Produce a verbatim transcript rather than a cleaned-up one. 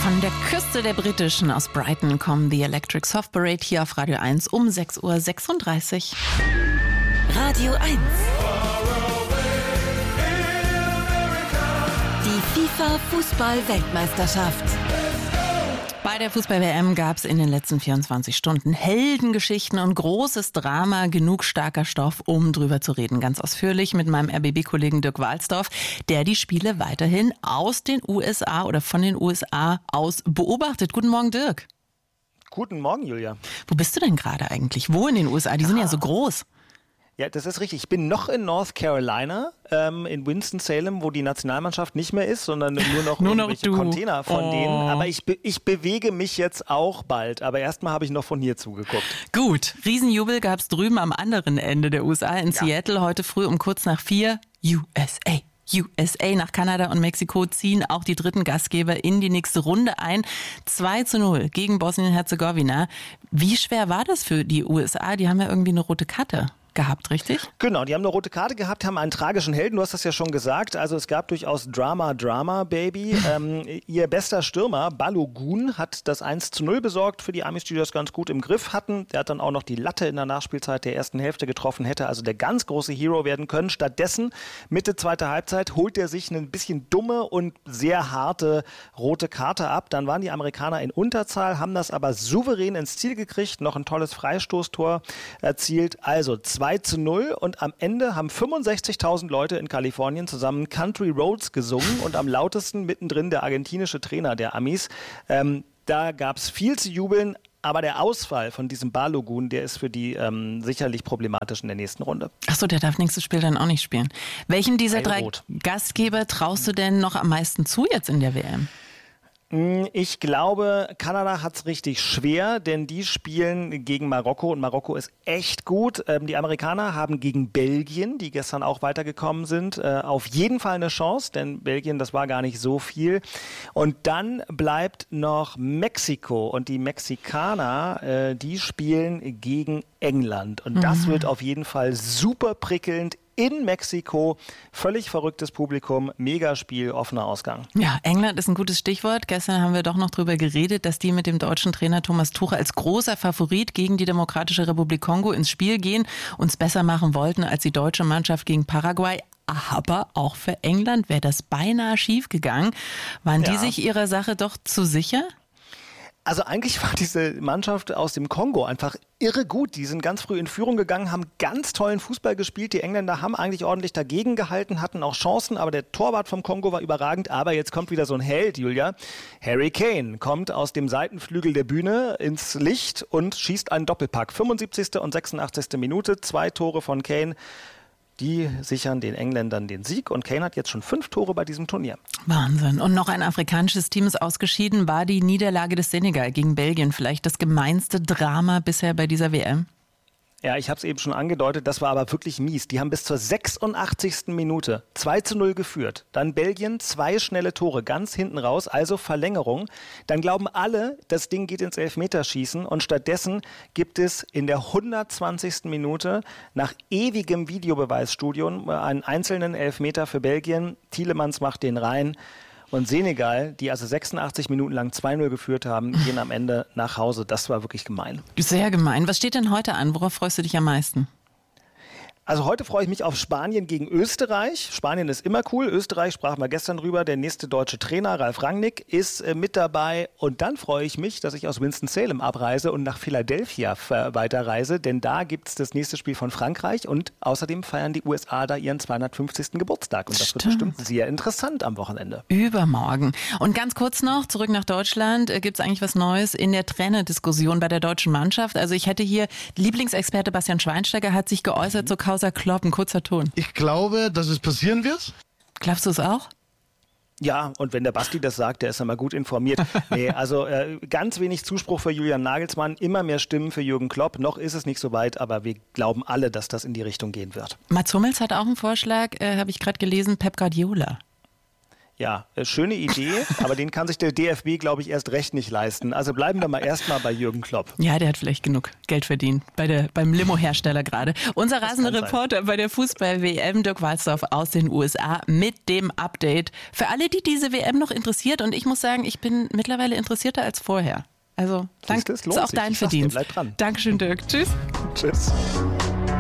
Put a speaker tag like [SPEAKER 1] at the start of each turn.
[SPEAKER 1] Von der Küste der Britischen aus Brighton kommen The Electric Soft Parade hier auf Radio eins um sechs Uhr sechsunddreißig.
[SPEAKER 2] Radio eins. Die FIFA-Fußball-Weltmeisterschaft.
[SPEAKER 1] Bei der Fußball-W M gab es in den letzten vierundzwanzig Stunden Heldengeschichten und großes Drama, genug starker Stoff, um drüber zu reden. Ganz ausführlich mit meinem R B B-Kollegen Dirk Walsdorf, der die Spiele weiterhin aus den U S A oder von den U S A aus beobachtet. Guten Morgen, Dirk.
[SPEAKER 3] Guten Morgen, Julia.
[SPEAKER 1] Wo bist du denn gerade eigentlich? Wo in den U S A? Die sind ja so groß.
[SPEAKER 3] Ja, das ist richtig. Ich bin noch in North Carolina, ähm, in Winston-Salem, wo die Nationalmannschaft nicht mehr ist, sondern nur noch
[SPEAKER 1] nur
[SPEAKER 3] irgendwelche
[SPEAKER 1] noch
[SPEAKER 3] Container von
[SPEAKER 1] oh.
[SPEAKER 3] denen. Aber ich, be- ich bewege mich jetzt auch bald. Aber erstmal habe ich noch von hier zugeguckt.
[SPEAKER 1] Gut, Riesenjubel gab es drüben am anderen Ende der U S A in ja. Seattle heute früh um kurz nach vier. U S A. U S A nach Kanada und Mexiko ziehen auch die dritten Gastgeber in die nächste Runde ein. zwei zu null gegen Bosnien-Herzegowina. Wie schwer war das für die U S A? Die haben ja irgendwie eine rote Karte gehabt, richtig?
[SPEAKER 3] Genau, die haben eine rote Karte gehabt, haben einen tragischen Helden, du hast das ja schon gesagt. Also es gab durchaus Drama, Drama, Baby. ähm, ihr bester Stürmer, Balogun, hat das eins zu null besorgt für die Amis, die das ganz gut im Griff hatten. Der hat dann auch noch die Latte in der Nachspielzeit der ersten Hälfte getroffen, hätte also der ganz große Hero werden können. Stattdessen, Mitte zweiter Halbzeit, holt er sich eine bisschen dumme und sehr harte rote Karte ab. Dann waren die Amerikaner in Unterzahl, haben das aber souverän ins Ziel gekriegt, noch ein tolles Freistoßtor erzielt. Also zwei zu null und am Ende haben fünfundsechzigtausend Leute in Kalifornien zusammen Country Roads gesungen und am lautesten mittendrin der argentinische Trainer der Amis. Ähm, da gab es viel zu jubeln, aber der Ausfall von diesem Balogun, der ist für die ähm, sicherlich problematisch in der nächsten Runde.
[SPEAKER 1] Achso, der darf nächstes Spiel dann auch nicht spielen. Welchen dieser
[SPEAKER 3] Ein
[SPEAKER 1] drei
[SPEAKER 3] Rot.
[SPEAKER 1] Gastgeber traust du denn noch am meisten zu jetzt in der W M?
[SPEAKER 3] Ich glaube, Kanada hat es richtig schwer, denn die spielen gegen Marokko und Marokko ist echt gut. Ähm, die Amerikaner haben gegen Belgien, die gestern auch weitergekommen sind, äh, auf jeden Fall eine Chance, denn Belgien, das war gar nicht so viel. Und dann bleibt noch Mexiko und die Mexikaner, äh, die spielen gegen England. Und das
[SPEAKER 1] Mhm.
[SPEAKER 3] wird auf jeden Fall super prickelnd. In Mexiko, völlig verrücktes Publikum, Megaspiel, offener Ausgang.
[SPEAKER 1] Ja, England ist ein gutes Stichwort. Gestern haben wir doch noch drüber geredet, dass die mit dem deutschen Trainer Thomas Tuchel als großer Favorit gegen die Demokratische Republik Kongo ins Spiel gehen, uns besser machen wollten als die deutsche Mannschaft gegen Paraguay. Aber auch für England wäre das beinahe schief gegangen. Waren
[SPEAKER 3] Ja.
[SPEAKER 1] die sich ihrer Sache doch zu sicher?
[SPEAKER 3] Also eigentlich war diese Mannschaft aus dem Kongo einfach irre gut. Die sind ganz früh in Führung gegangen, haben ganz tollen Fußball gespielt. Die Engländer haben eigentlich ordentlich dagegen gehalten, hatten auch Chancen, aber der Torwart vom Kongo war überragend. Aber jetzt kommt wieder so ein Held, Julia. Harry Kane kommt aus dem Seitenflügel der Bühne ins Licht und schießt einen Doppelpack. fünfundsiebzigste und sechsundachtzigste Minute, zwei Tore von Kane. Die sichern den Engländern den Sieg und Kane hat jetzt schon fünf Tore bei diesem Turnier.
[SPEAKER 1] Wahnsinn. Und noch ein afrikanisches Team ist ausgeschieden, war die Niederlage des Senegal gegen Belgien. Vielleicht das gemeinste Drama bisher bei dieser W M?
[SPEAKER 3] Ja, ich habe es eben schon angedeutet, das war aber wirklich mies. Die haben bis zur sechsundachtzigsten Minute zwei zu null geführt. Dann Belgien, zwei schnelle Tore ganz hinten raus, also Verlängerung. Dann glauben alle, das Ding geht ins Elfmeterschießen und stattdessen gibt es in der hundertzwanzigsten Minute nach ewigem Videobeweisstudium einen einzelnen Elfmeter für Belgien. Tielemans macht den rein. Und Senegal, die also sechsundachtzig Minuten lang zwei null geführt haben, gehen am Ende nach Hause. Das war wirklich gemein.
[SPEAKER 1] Sehr gemein. Was steht denn heute an? Worauf freust du dich am meisten?
[SPEAKER 3] Also heute freue ich mich auf Spanien gegen Österreich. Spanien ist immer cool. Österreich, sprachen wir gestern drüber. Der nächste deutsche Trainer, Ralf Rangnick, ist äh, mit dabei. Und dann freue ich mich, dass ich aus Winston-Salem abreise und nach Philadelphia f- weiterreise. Denn da gibt es das nächste Spiel von Frankreich. Und außerdem feiern die U S A da ihren zweihundertfünfzigsten Geburtstag. Und das
[SPEAKER 1] Stimmt.
[SPEAKER 3] wird bestimmt sehr interessant am Wochenende.
[SPEAKER 1] Übermorgen. Und ganz kurz noch, zurück nach Deutschland. Gibt es eigentlich was Neues in der Trainerdiskussion bei der deutschen Mannschaft? Also ich hätte hier, Lieblingsexperte Bastian Schweinsteiger hat sich geäußert zur Causa Klopp, ein kurzer Ton.
[SPEAKER 4] Ich glaube, dass es passieren wird.
[SPEAKER 1] Glaubst du es auch?
[SPEAKER 3] Ja, und wenn der Basti das sagt, der ist ja mal gut informiert. Nee, also äh, ganz wenig Zuspruch für Julian Nagelsmann, immer mehr Stimmen für Jürgen Klopp. Noch ist es nicht so weit, aber wir glauben alle, dass das in die Richtung gehen wird.
[SPEAKER 1] Mats Hummels hat auch einen Vorschlag, äh, habe ich gerade gelesen, Pep Guardiola.
[SPEAKER 3] Ja, äh, schöne Idee, aber den kann sich der D F B, glaube ich, erst recht nicht leisten. Also bleiben wir mal erstmal bei Jürgen Klopp.
[SPEAKER 1] Ja, der hat vielleicht genug Geld verdient, bei der, beim Limo-Hersteller gerade. Unser rasender Reporter bei der Fußball-W M, Dirk Walzdorf aus den U S A mit dem Update. Für alle, die diese W M noch interessiert, und ich muss sagen, ich bin mittlerweile interessierter als vorher. Also, danke, das ist auch dein Verdienst.
[SPEAKER 3] Bleib dran.
[SPEAKER 1] Dankeschön, Dirk. Tschüss.
[SPEAKER 3] Tschüss.